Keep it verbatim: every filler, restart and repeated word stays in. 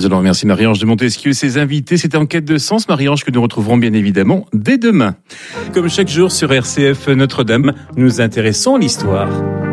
Nous allons remercier Marie-Ange de Montesquieu et ses invités. C'était En quête de sens, Marie-Ange, que nous retrouverons bien évidemment dès demain. Comme chaque jour sur R C F Notre-Dame, nous intéressons l'histoire.